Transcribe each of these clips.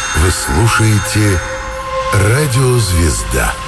Вы слушаете «Радиозвезда».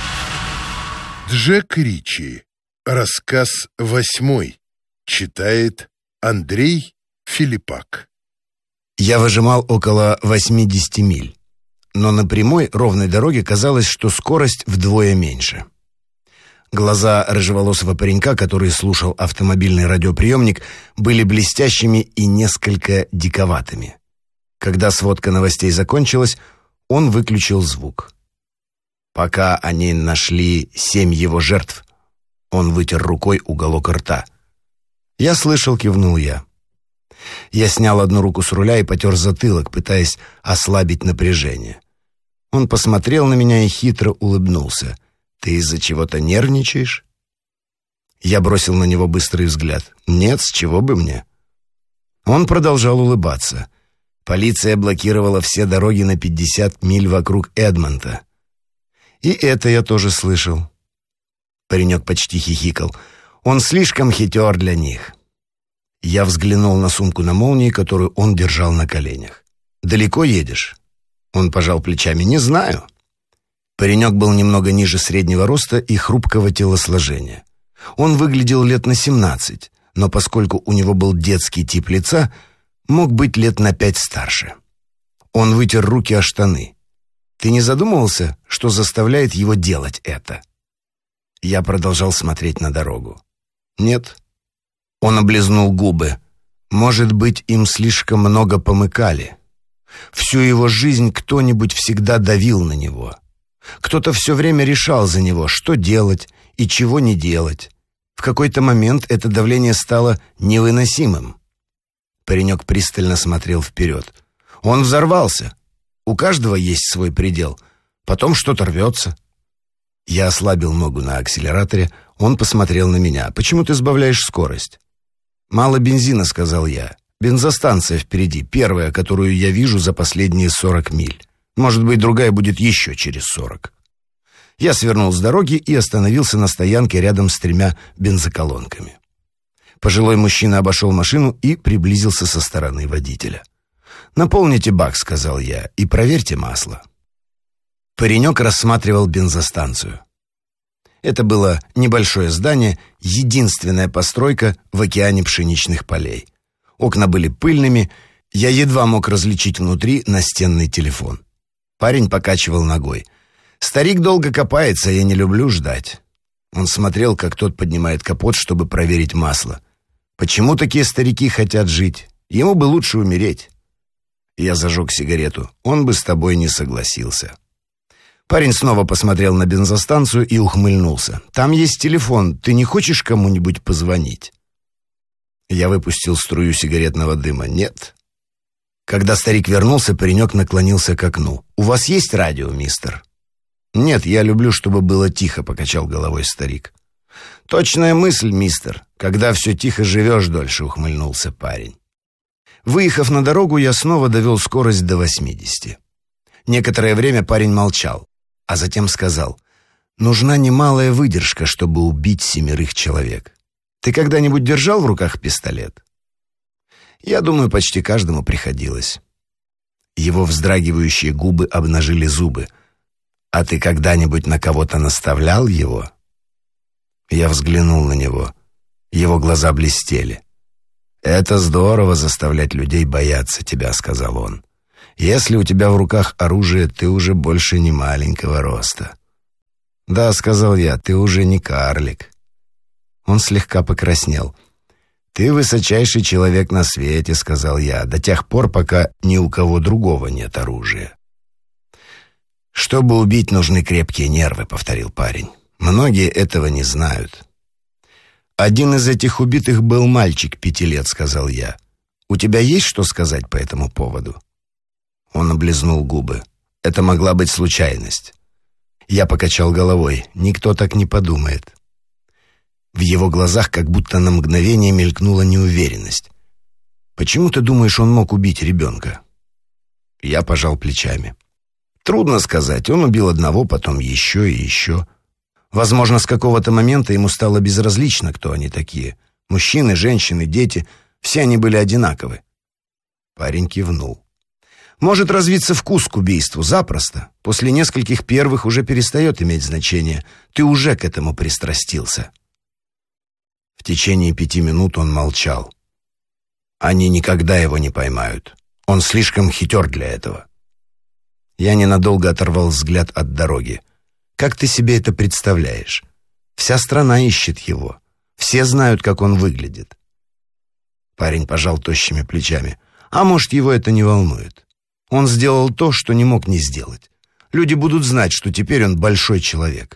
Джек Ричи. Рассказ 8. Читает Андрей Филиппак. Я выжимал около 80 миль, но на прямой ровной дороге казалось, что скорость вдвое меньше. Глаза рыжеволосого паренька, который слушал автомобильный радиоприемник, были блестящими и несколько диковатыми. Когда сводка новостей закончилась, он выключил звук. Пока они нашли 7 его жертв, он вытер рукой уголок рта. «Я слышал», — кивнул я. Я снял одну руку с руля и потер затылок, пытаясь ослабить напряжение. Он посмотрел на меня и хитро улыбнулся. «Ты из-за чего-то нервничаешь?» Я бросил на него быстрый взгляд. «Нет, с чего бы мне?» Он продолжал улыбаться. Полиция блокировала все дороги на 50 миль вокруг Эдмонта. И это я тоже слышал. Паренек почти хихикал. Он слишком хитер для них. Я взглянул на сумку на молнии, которую он держал на коленях. «Далеко едешь?» Он пожал плечами. «Не знаю». Паренек был немного ниже среднего роста и хрупкого телосложения. Он выглядел лет на 17, но поскольку у него был детский тип лица, мог быть лет на 5 старше. Он вытер руки о штаны. «Ты не задумывался, что заставляет его делать это?» Я продолжал смотреть на дорогу. «Нет». Он облизнул губы. «Может быть, им слишком много помыкали. Всю его жизнь кто-нибудь всегда давил на него. Кто-то все время решал за него, что делать и чего не делать. В какой-то момент это давление стало невыносимым». Паренек пристально смотрел вперед. «Он взорвался. У каждого есть свой предел. Потом что-то рвется». Я ослабил ногу на акселераторе. Он посмотрел на меня. «Почему ты сбавляешь скорость?» «Мало бензина», — сказал я. «Бензостанция впереди, первая, которую я вижу за последние 40 миль. Может быть, другая будет еще через 40». Я свернул с дороги и остановился на стоянке рядом с 3 бензоколонками. Пожилой мужчина обошел машину и приблизился со стороны водителя. «Наполните бак», — сказал я, — «и проверьте масло». Паренек рассматривал бензостанцию. Это было небольшое здание, единственная постройка в океане пшеничных полей. Окна были пыльными, я едва мог различить внутри настенный телефон. Парень покачивал ногой. «Старик долго копается, я не люблю ждать». Он смотрел, как тот поднимает капот, чтобы проверить масло. «Почему такие старики хотят жить? Ему бы лучше умереть». Я зажег сигарету. «Он бы с тобой не согласился». Парень снова посмотрел на бензостанцию и ухмыльнулся. «Там есть телефон. Ты не хочешь кому-нибудь позвонить?» Я выпустил струю сигаретного дыма. «Нет». Когда старик вернулся, паренек наклонился к окну. «У вас есть радио, мистер?» «Нет, я люблю, чтобы было тихо», — покачал головой старик. «Точная мысль, мистер. Когда все тихо, живешь дольше», — ухмыльнулся парень. Выехав на дорогу, я снова довел скорость до 80. Некоторое время парень молчал, а затем сказал: «Нужна немалая выдержка, чтобы убить 7 человек. Ты когда-нибудь держал в руках пистолет?» «Я думаю, почти каждому приходилось». Его вздрагивающие губы обнажили зубы. «А ты когда-нибудь на кого-то наставлял его?» Я взглянул на него. Его глаза блестели. «Это здорово заставлять людей бояться тебя», — сказал он. «Если у тебя в руках оружие, ты уже больше не маленького роста». «Да», — сказал я, — «ты уже не карлик». Он слегка покраснел. «Ты высочайший человек на свете», — сказал я, — «до тех пор, пока ни у кого другого нет оружия». «Чтобы убить, нужны крепкие нервы», — повторил парень. «Многие этого не знают». «Один из этих убитых был мальчик 5 лет», — сказал я. «У тебя есть что сказать по этому поводу?» Он облизнул губы. «Это могла быть случайность». Я покачал головой. «Никто так не подумает». В его глазах как будто на мгновение мелькнула неуверенность. «Почему ты думаешь, он мог убить ребенка?» Я пожал плечами. «Трудно сказать. Он убил одного, потом еще и еще. Возможно, с какого-то момента ему стало безразлично, кто они такие. Мужчины, женщины, дети. Все они были одинаковы». Парень кивнул. Может развиться вкус к убийству запросто. После нескольких первых уже перестает иметь значение. Ты уже к этому пристрастился. В течение 5 минут он молчал. Они никогда его не поймают. Он слишком хитер для этого. Я ненадолго оторвал взгляд от дороги. Как ты себе это представляешь? Вся страна ищет его. Все знают, как он выглядит. Парень пожал тощими плечами. А может, его это не волнует. Он сделал то, что не мог не сделать. Люди будут знать, что теперь он большой человек.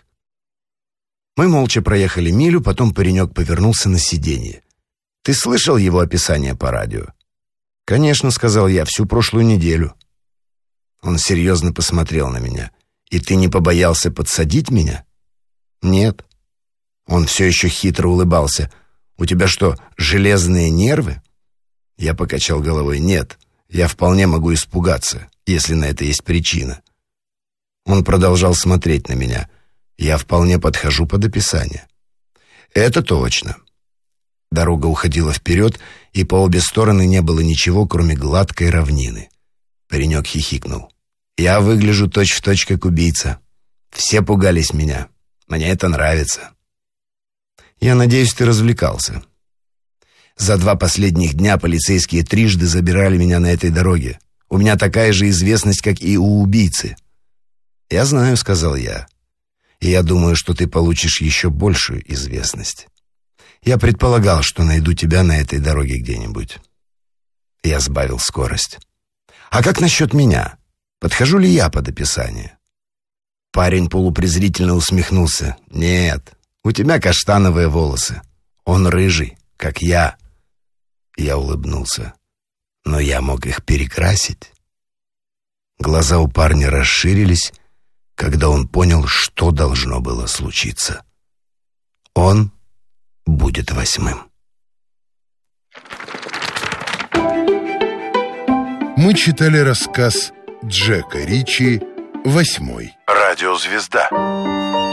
Мы молча проехали милю, потом паренек повернулся на сиденье. «Ты слышал его описание по радио?» «Конечно», — сказал я, — «всю прошлую неделю». Он серьезно посмотрел на меня. «И ты не побоялся подсадить меня?» «Нет». Он все еще хитро улыбался. «У тебя что, железные нервы?» Я покачал головой. «Нет, я вполне могу испугаться, если на это есть причина». Он продолжал смотреть на меня. «Я вполне подхожу под описание». «Это точно». Дорога уходила вперед, и по обе стороны не было ничего, кроме гладкой равнины. Паренек хихикнул. «Я выгляжу точь-в-точь, как убийца. Все пугались меня. Мне это нравится». «Я надеюсь, ты развлекался». За 2 последних дня полицейские трижды забирали меня на этой дороге. У меня такая же известность, как и у убийцы. «Я знаю», — сказал я. «И я думаю, что ты получишь еще большую известность. Я предполагал, что найду тебя на этой дороге где-нибудь». Я сбавил скорость. «А как насчет меня? Подхожу ли я под описание?» Парень полупрезрительно усмехнулся. «Нет, у тебя каштановые волосы. Он рыжий, как я». Я улыбнулся. «Но я мог их перекрасить». Глаза у парня расширились, когда он понял, что должно было случиться. Он будет 8-м. Мы читали рассказ Джека Ричи «8-й». Радиозвезда.